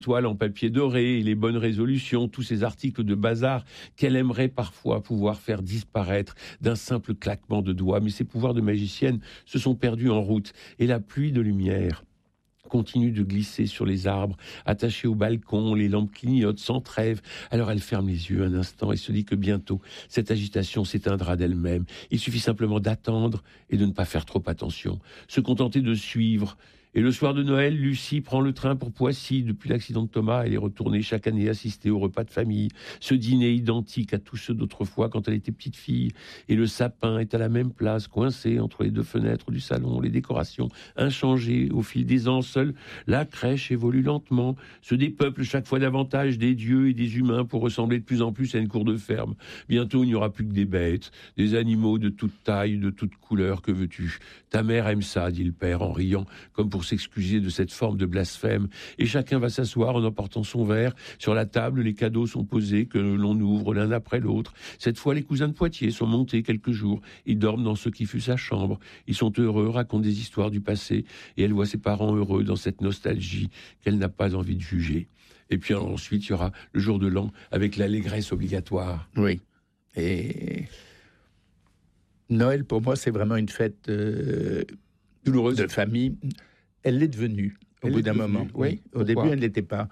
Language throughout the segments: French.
toiles en papier doré, et les bonnes résolutions, tous ces articles de bazar qu'elle aimerait parfois pouvoir faire disparaître d'un simple claquement de doigts. Mais ses pouvoirs de magicienne se sont perdus en route, et la pluie de lumière continue de glisser sur les arbres, attachés au balcon, les lampes clignotent sans trêve. Alors elle ferme les yeux un instant et se dit que bientôt, cette agitation s'éteindra d'elle-même. Il suffit simplement d'attendre et de ne pas faire trop attention, se contenter de suivre. Et le soir de Noël, Lucie prend le train pour Poissy. Depuis l'accident de Thomas, elle est retournée chaque année assister au repas de famille. Ce dîner identique à tous ceux d'autrefois quand elle était petite fille. Et le sapin est à la même place, coincé entre les deux fenêtres du salon. Les décorations inchangées au fil des ans. Seule la crèche évolue lentement, se dépeuple chaque fois davantage des dieux et des humains pour ressembler de plus en plus à une cour de ferme. Bientôt, il n'y aura plus que des bêtes, des animaux de toute taille, de toute couleur. Que veux-tu ? Ta mère aime ça, dit le père en riant, comme pour s'excuser de cette forme de blasphème. Et chacun va s'asseoir en emportant son verre. Sur la table, les cadeaux sont posés, que l'on ouvre l'un après l'autre. Cette fois, les cousins de Poitiers sont montés quelques jours. Ils dorment dans ce qui fut sa chambre. Ils sont heureux, racontent des histoires du passé. Et elle voit ses parents heureux dans cette nostalgie qu'elle n'a pas envie de juger. Et puis ensuite, il y aura le jour de l'an avec l'allégresse obligatoire. Oui. Et Noël, pour moi, c'est vraiment une fête douloureuse de famille. Elle l'est devenue au bout d'un moment. Oui. Au début, elle ne l'était pas.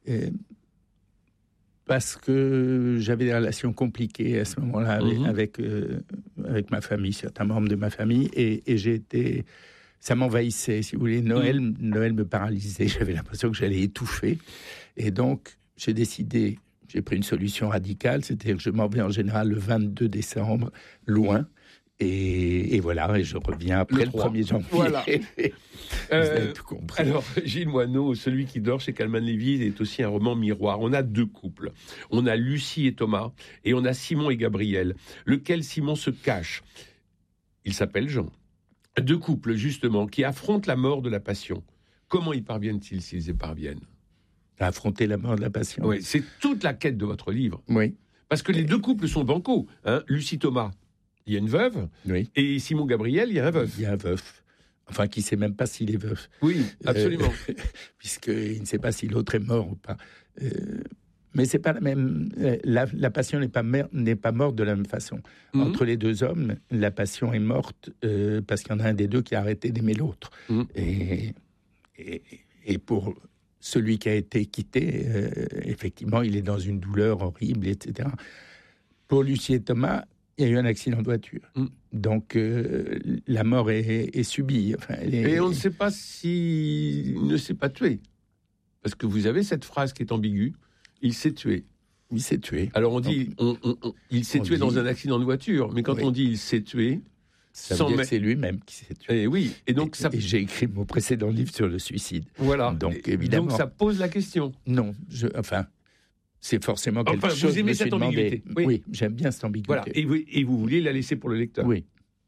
Parce que j'avais des relations compliquées à ce moment-là avec ma famille, certains membres de ma famille, et j'ai été... Ça m'envahissait, si vous voulez. Noël me paralysait. J'avais l'impression que j'allais étouffer. Et donc, j'ai pris une solution radicale, c'est-à-dire que je m'en vais en général le 22 décembre, loin. Et voilà, et je reviens après le 1er janvier. Voilà. Vous avez tout compris. Alors, Gilles Moineau, Celui qui dort chez Calman Lévy, est aussi un roman miroir. On a deux couples. On a Lucie et Thomas, et on a Simon et Gabriel. Lequel Simon se cache ? Il s'appelle Jean. Deux couples, justement, qui affrontent la mort de la passion. Comment y parviennent-ils, s'ils y parviennent ? À affronter la mort de la passion. Oui, c'est toute la quête de votre livre. Oui. Parce que les deux couples sont bancaux. Lucie Thomas, il y a une veuve. Oui. Et Simon Gabriel, il y a un veuf. Il y a un veuf. Enfin, qui ne sait même pas s'il est veuf. Oui, absolument. Puisqu'il ne sait pas si l'autre est mort ou pas. Mais c'est pas la même. La passion n'est pas morte de la même façon. Entre les deux hommes, la passion est morte parce qu'il y en a un des deux qui a arrêté d'aimer l'autre. Et pour celui qui a été quitté, effectivement, il est dans une douleur horrible, etc. Pour Lucie et Thomas, il y a eu un accident de voiture. Donc, la mort est subie. Enfin, et on ne sait pas s'il ne s'est pas tué. Parce que vous avez cette phrase qui est ambiguë. Il s'est tué. Il s'est tué. Alors on dit, il s'est tué dans un accident de voiture, mais quand on dit il s'est tué, ça veut dire que c'est lui-même qui s'est tué. Et oui, et donc ça. Et j'ai écrit mon précédent livre sur le suicide. Voilà. Donc évidemment. Donc ça pose la question. Non, c'est forcément quelque chose. Vous aimez cette ambiguïté. Oui, j'aime bien cette ambiguïté. Voilà. Et vous vouliez la laisser pour le lecteur. Oui.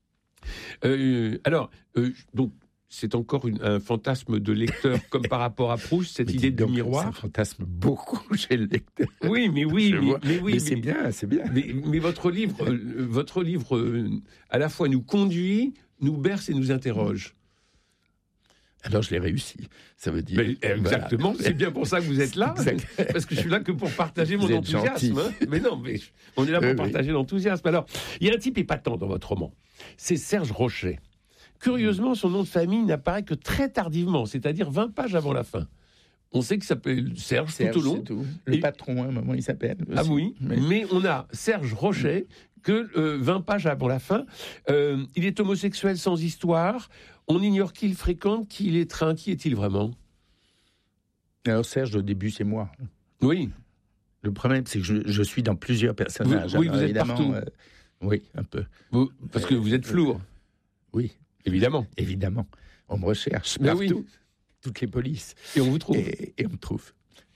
Donc. C'est encore un fantasme de lecteur, comme par rapport à Proust, cette idée du miroir. Ça fantasme beaucoup chez le lecteur. Oui, mais c'est bien. Mais votre livre, à la fois nous conduit, nous berce et nous interroge. Alors je l'ai réussi, ça veut dire... Exactement, voilà. C'est bien pour ça que vous êtes là, parce que je suis là que pour partager mon enthousiasme. Mais non, mais on est là pour partager l'enthousiasme. Alors, il y a un type épatant dans votre roman, c'est Serge Rochet. Curieusement, son nom de famille n'apparaît que très tardivement, c'est-à-dire 20 pages avant la fin. On sait qu'il s'appelle Serge tout au long. Tout. Le patron, à un moment, il s'appelle. Aussi. Ah oui, mais on a Serge Rochet que 20 pages avant la fin. Il est homosexuel sans histoire. On ignore qui il fréquente, qui il étreint. Qui est-il vraiment ? Alors Serge, au début, c'est moi. Oui. Le problème, c'est que je suis dans plusieurs personnages. Oui, vous êtes partout. Oui, un peu. Parce que vous êtes flour. Oui. Évidemment. On me recherche partout. Oui. Toutes les polices. Et on vous trouve. Et on me trouve.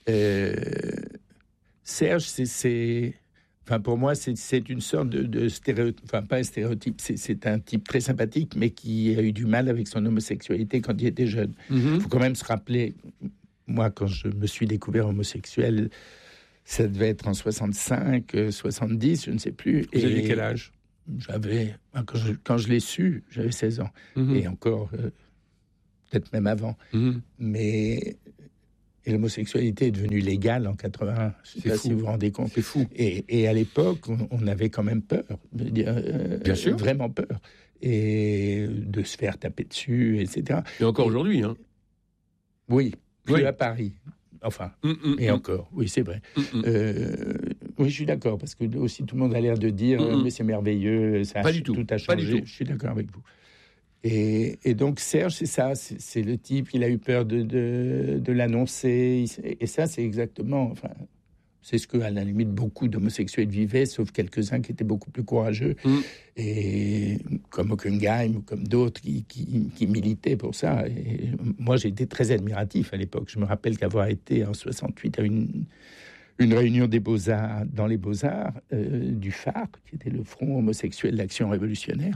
Serge, enfin, pour moi, c'est une sorte de stéréotype. Enfin, pas un stéréotype. C'est un type très sympathique, mais qui a eu du mal avec son homosexualité quand il était jeune. Il faut quand même se rappeler, moi, quand je me suis découvert homosexuel, ça devait être en 65, 70, je ne sais plus. Vous aviez quel âge ? Quand je l'ai su, j'avais 16 ans. Et encore, peut-être même avant. Mais Et l'homosexualité est devenue légale en 81. Je ne sais pas si vous vous rendez compte. C'est fou. Et à l'époque, on avait quand même peur. Bien sûr. Vraiment peur. Et de se faire taper dessus, etc. Et encore aujourd'hui, hein. Oui, plus à Paris. Enfin, encore, oui, c'est vrai. Oui, je suis d'accord, parce que aussi tout le monde a l'air de dire mais c'est merveilleux, tout a changé. Pas du tout. Je suis d'accord avec vous. Et donc Serge, c'est ça, c'est le type, il a eu peur de l'annoncer, et ça, c'est exactement, enfin, c'est ce que, à la limite, beaucoup d'homosexuels vivaient, sauf quelques-uns qui étaient beaucoup plus courageux, et comme Hockenheim, ou comme d'autres qui militaient pour ça. Et moi, j'ai été très admiratif à l'époque. Je me rappelle qu'avoir été en 68 à une réunion des Beaux-Arts, dans les Beaux-Arts, du phare, qui était le Front homosexuel d'Action révolutionnaire,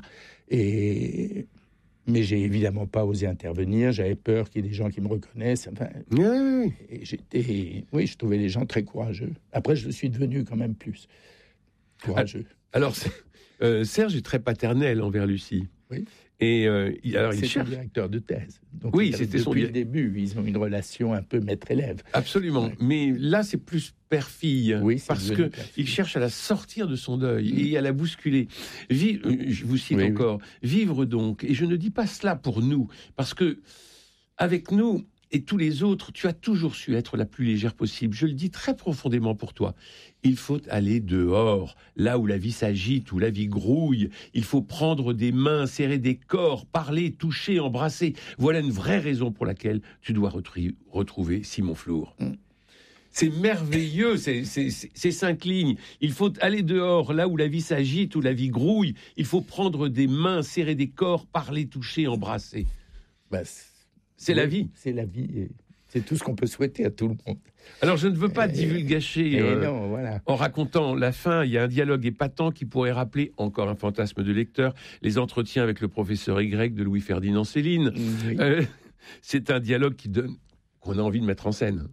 mais j'ai évidemment pas osé intervenir. J'avais peur qu'il y ait des gens qui me reconnaissent. Enfin, et je trouvais les gens très courageux. Après, je le suis devenu quand même plus courageux. Alors, Serge est très paternel envers Lucie. Oui. Et alors, c'est son directeur de thèse. Donc, c'était depuis le début, ils ont une relation un peu maître-élève. Absolument. Ouais. Mais là, c'est plus père-fille. Oui, parce qu'il cherche à la sortir de son deuil et à la bousculer. Je vous cite encore. Vivre donc. Et je ne dis pas cela pour nous, parce que avec nous et tous les autres, tu as toujours su être la plus légère possible. Je le dis très profondément pour toi. Il faut aller dehors, là où la vie s'agite, où la vie grouille. Il faut prendre des mains, serrer des corps, parler, toucher, embrasser. Voilà une vraie raison pour laquelle tu dois retrouver Simon Flour. C'est merveilleux, ces 5 lignes. Il faut aller dehors, là où la vie s'agite, où la vie grouille. Il faut prendre des mains, serrer des corps, parler, toucher, embrasser. C'est la vie. C'est la vie. Et c'est tout ce qu'on peut souhaiter à tout le monde. Alors, je ne veux pas divulgacher en racontant la fin. Il y a un dialogue épatant qui pourrait rappeler, encore un fantasme de lecteur, les entretiens avec le professeur Y de Louis-Ferdinand Céline. Oui. C'est un dialogue qu'on a envie de mettre en scène.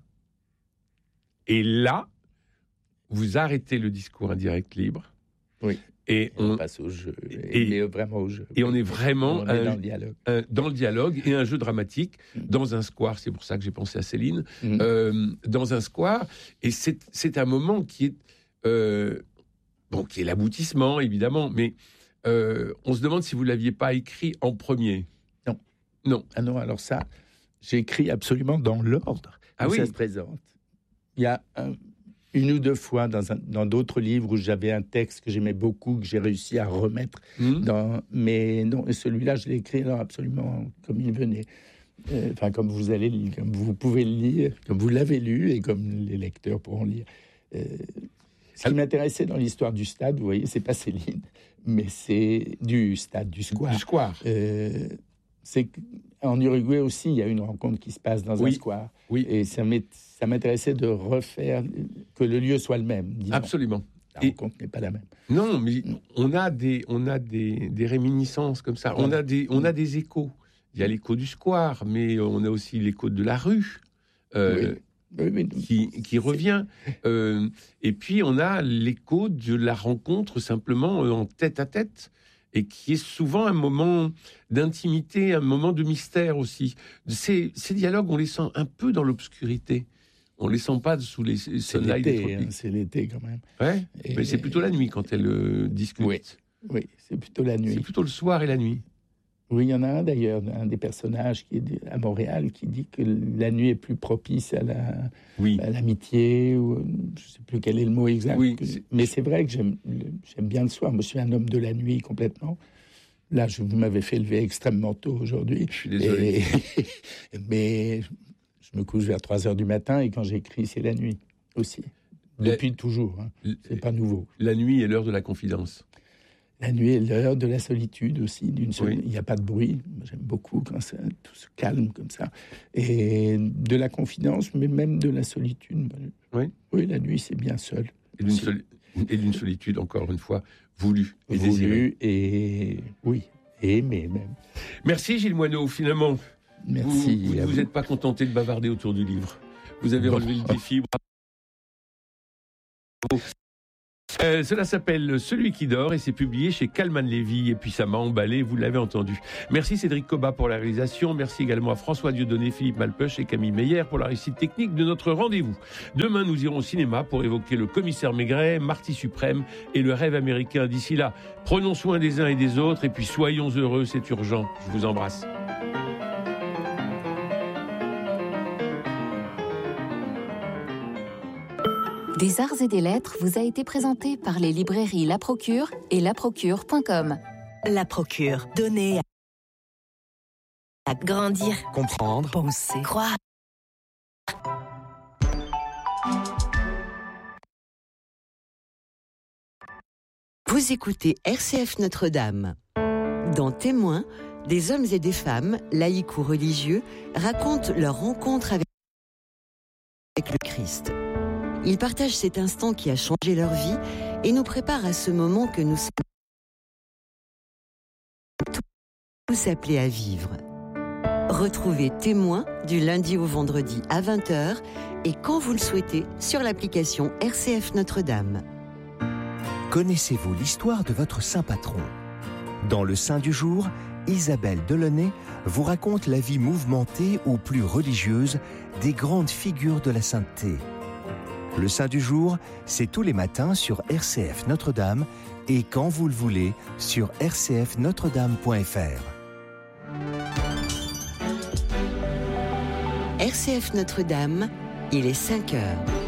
Et là, vous arrêtez le discours indirect libre. Oui. Et on passe au jeu, et vraiment au jeu. Et on est vraiment dans le dialogue. Dans le dialogue et un jeu dramatique dans un square. C'est pour ça que j'ai pensé à Céline. Dans un square. Et c'est un moment qui est qui est l'aboutissement, évidemment. Mais on se demande si vous ne l'aviez pas écrit en premier. Non. Ah non, alors ça, j'ai écrit absolument dans l'ordre où ça se présente. Il y a une ou deux fois dans d'autres livres où j'avais un texte que j'aimais beaucoup, que j'ai réussi à remettre. Mais non, et celui-là, je l'ai écrit alors absolument comme il venait. Comme vous pouvez le lire, comme vous l'avez lu et comme les lecteurs pourront lire. Ce qui m'intéressait dans l'histoire du stade, vous voyez, c'est pas Céline, mais c'est du stade, du square. Du square. C'est qu'en Uruguay aussi, il y a une rencontre qui se passe dans un square. Oui. Et ça m'intéressait de refaire, que le lieu soit le même. Disons. Absolument. La rencontre n'est pas la même. Non, mais on a des réminiscences comme ça. Voilà. On a des échos. Il y a l'écho du square, mais on a aussi l'écho de la rue. Qui revient. Et puis, on a l'écho de la rencontre simplement en tête-à-tête, et qui est souvent un moment d'intimité, un moment de mystère aussi. Ces dialogues, on les sent un peu dans l'obscurité. On ne les sent pas sous les sunlights des tropiques. C'est l'été, quand même. Ouais, mais c'est plutôt la nuit quand elles discutent. Oui, c'est plutôt la nuit. C'est plutôt le soir et la nuit. Oui, il y en a un d'ailleurs, un des personnages qui est à Montréal, qui dit que la nuit est plus propice à l'amitié, ou je ne sais plus quel est le mot exact. Oui, mais c'est vrai que j'aime bien le soir. Moi, je suis un homme de la nuit complètement. Là, vous m'avez fait lever extrêmement tôt aujourd'hui. Je suis désolé. Mais je me couche vers 3h du matin, et quand j'écris, c'est la nuit aussi. Depuis toujours, hein. C'est pas nouveau. La nuit est l'heure de la confidence. La nuit est l'heure de la solitude aussi. Il n'y a pas de bruit. J'aime beaucoup quand tout se calme comme ça. Et de la confidence, mais même de la solitude. Oui, la nuit, c'est bien seul. Et d'une solitude, encore une fois, voulue et désirée. Et aimée même. Merci Gilles Moineau, finalement. Merci. Vous ne vous êtes pas contenté de bavarder autour du livre. Vous avez relevé le défi. Bravo. Cela s'appelle Celui qui dort et c'est publié chez Calman Lévy. Et puis ça m'a emballé, vous l'avez entendu. Merci Cédric Cobat pour la réalisation. Merci également à François Dieudonné, Philippe Malpeuch et Camille Meyer pour la réussite technique de notre rendez-vous. Demain, nous irons au cinéma pour évoquer Le Commissaire Maigret, Marty Suprême et Le Rêve américain. D'ici là, prenons soin des uns et des autres et puis soyons heureux, c'est urgent. Je vous embrasse. Des arts et des lettres vous a été présenté par les librairies La Procure et laprocure.com. La Procure, donner à grandir, comprendre, penser, croire. Vous écoutez RCF Notre-Dame. Dans Témoins, des hommes et des femmes, laïcs ou religieux, racontent leur rencontre avec le Christ. Ils partagent cet instant qui a changé leur vie et nous préparent à ce moment que nous sommes tous appelés à vivre. Retrouvez Témoins du lundi au vendredi à 20h et quand vous le souhaitez sur l'application RCF Notre-Dame. Connaissez-vous l'histoire de votre saint patron ? Dans le Saint du jour, Isabelle Delaunay vous raconte la vie mouvementée ou plus religieuse des grandes figures de la sainteté. Le Saint du jour, c'est tous les matins sur RCF Notre-Dame et quand vous le voulez sur rcfnotredame.fr. RCF Notre-Dame, il est 5h.